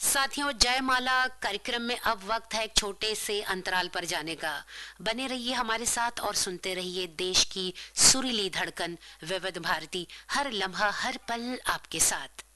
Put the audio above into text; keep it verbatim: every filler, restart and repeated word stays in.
साथियों, जयमाला कार्यक्रम में अब वक्त है एक छोटे से अंतराल पर जाने का। बने रहिए हमारे साथ और सुनते रहिए देश की सुरीली धड़कन विविध भारती, हर लम्हा हर पल आपके साथ।